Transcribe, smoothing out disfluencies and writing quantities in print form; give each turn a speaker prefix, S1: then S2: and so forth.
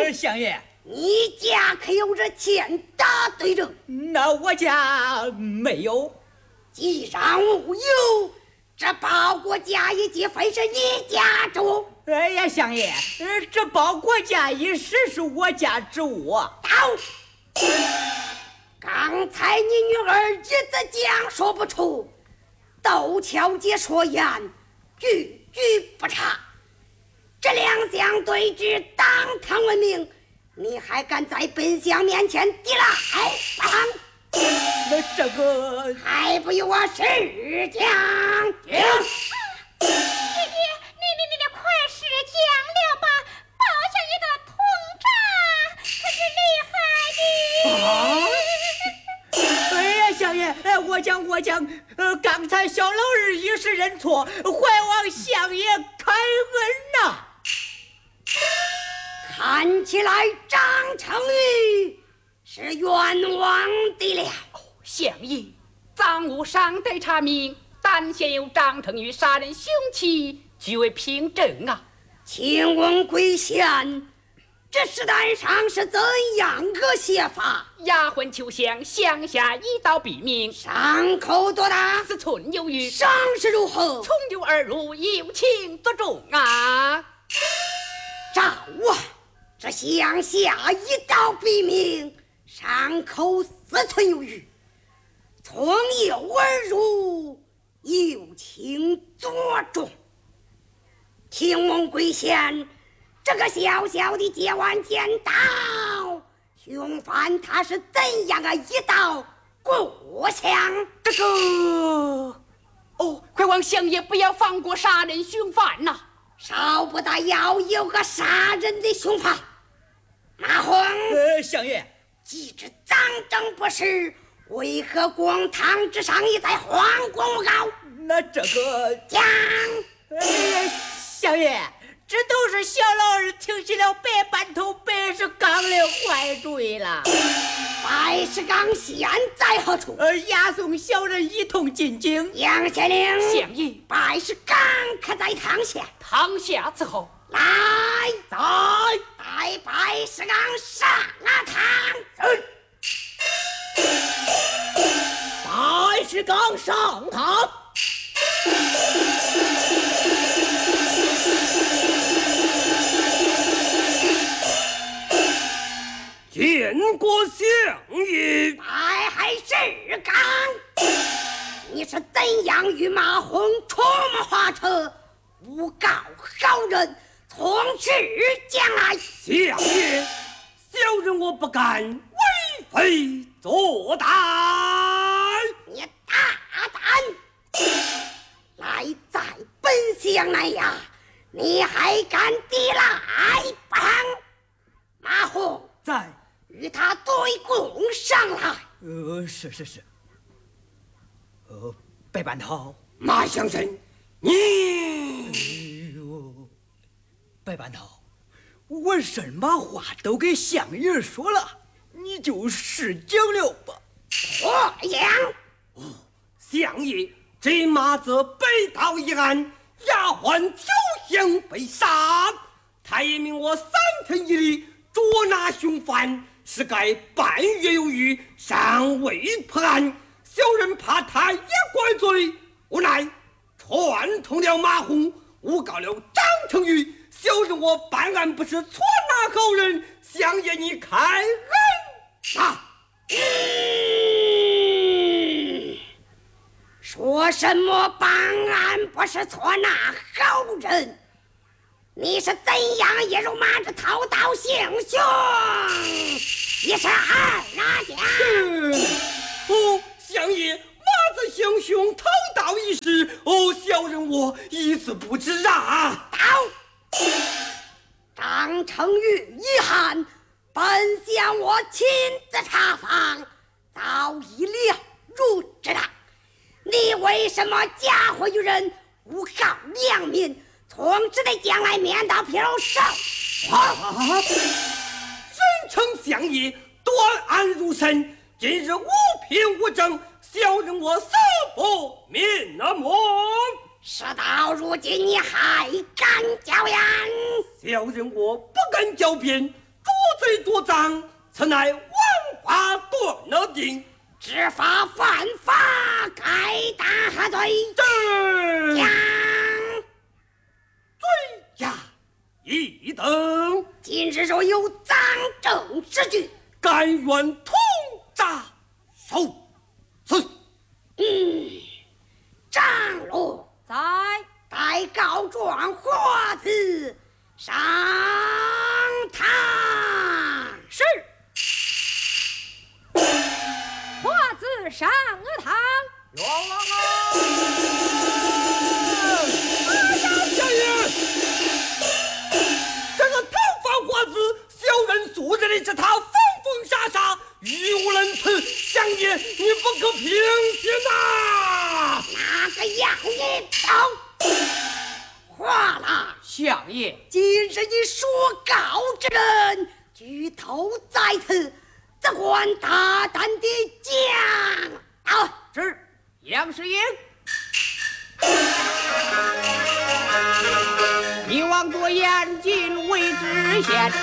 S1: 相爷，
S2: 你家可有这钱打对着？
S1: 那我家没有。
S2: 既然无有，这包裹家业既非是你家之物。
S1: 哎呀，相爷，这包裹家一实是我家之物。
S2: 到，刚才你女儿一字讲说不出，窦巧姐说言，句句不差。这两相对峙，当堂闻名，你还敢在本相面前抵赖？
S1: 那这个
S2: 还不由我实讲。
S3: 爹爹，你快实讲了吧！包相爷的通诈可是厉害的。
S1: 哎呀，相爷，我讲，刚才小老儿一时认错，还望相爷开恩呐。
S2: 看起来张成玉是冤枉的了。
S4: 相爷，赃物尚待查明，但现有张成玉杀人凶器，据为凭证啊。
S2: 请问贵县，这尸单上是怎样个写法？
S4: 丫鬟求相，向下一刀毙命，
S2: 伤口多大
S4: 4寸有余，
S2: 伤势如何？
S4: 从右而入，有情作重啊。
S2: 照啊，这向下一刀毙命，伤口4寸有余，从右而入，有情作重。请问贵县，这个小小的截腕尖刀，凶犯他是怎样个一刀过枪？
S4: 这个，快望相爷不要放过杀人凶犯呐！
S2: 少不得要有个杀人的凶犯。马洪，
S1: 相爷，
S2: 既知赃证不实，为何公堂之上一再惶公勿告？
S1: 那这个
S2: 讲。
S1: 相爷，这都是小老儿听起了白板头白石纲的坏主意了。
S2: 白石纲现在何处？
S1: 押送小人一同进京。
S2: 杨县令，
S4: 相爷，
S2: 白石纲可在堂下？
S4: 堂下伺候。
S2: 来，带白石纲上堂。
S1: 白石纲上堂。
S5: 见过相爷。
S2: 白石纲，你是怎样与马洪出谋划策，诬告好人，从实将来？
S5: 相爷，小人我不敢为非作歹。
S2: 你大胆！来在本乡来呀，你还敢抵赖？马洪
S1: 在。
S2: 与他对供上来。
S1: 是。白板头，
S5: 马相生，你，
S1: 白板头，我什么话都给相爷说了，你就实讲了吧。
S2: 我讲。
S5: 相爷，这马子被盗一案，丫鬟求相被杀，他也命我3天1里捉拿凶犯，是该半月有余，尚未破案。小人怕他也怪罪，无奈串通了马洪，诬告了张成玉。小人我办案不是错拿好人，相爷你开恩啊！
S2: 说什么办案不是错拿好人？你是怎样一如马之偷盗行凶？你是二哪家？
S5: 相爷，马子行凶偷盗一事，小人我一字不知啊。
S2: 到，张成玉一案，本乡我亲自查访，早已了如指掌。你为什么假货于人，诬告良民，从此得将来面到披露手？
S5: 人称相爷，断案如神，今日无凭无证，小人我死不瞑目。
S2: 事到如今，你还敢狡辩？
S5: 小人我不敢狡辩，捉罪多赃，此乃王法断了定，
S2: 执法犯法，该打何罪？
S5: 正
S2: 将
S5: 罪加一等，
S2: 今日若有赃证实据，
S5: 甘愿通诈受死。
S2: 张罗
S3: 在
S2: 待告状花子上堂。
S3: 是。花子上堂。
S5: 冤枉啊！相爷，这个头发花子，小人素日里是他疯疯傻傻，语无伦次，相爷你不可平心呐！
S2: 哪个杨一刀？话了，
S4: 相爷，
S2: 今日你所告之人举头在此，怎管大胆地讲啊？
S4: 是杨世英，你枉做严禁为知县。